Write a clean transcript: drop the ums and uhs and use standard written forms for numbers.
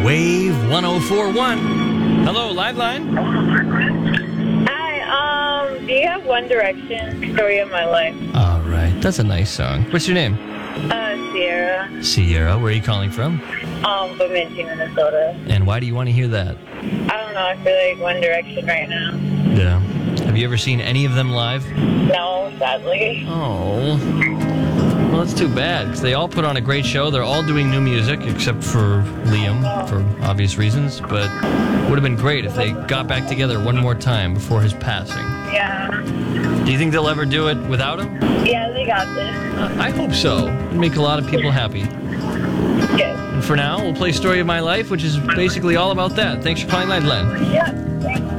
Wave 1041. Hello, Liveline. Hi, do you have One Direction, Story of My Life? All right, that's a nice song. What's your name? Sierra, Sierra. Where are you calling from? Bemidji, Minnesota. And why do you want to hear that? I don't know, I feel like One Direction right now. Yeah. Have you ever seen any of them live? No, sadly. Oh. Well, that's too bad, because they all put on a great show. They're all doing new music, except for Liam, for obvious reasons. But it would have been great if they got back together one more time before his passing. Yeah. Do you think they'll ever do it without him? Yeah, they got this. I hope so. It'd make a lot of people happy. Yes. And for now, we'll play Story of My Life, which is basically all about that. Thanks for calling Liveline. Yeah, thanks.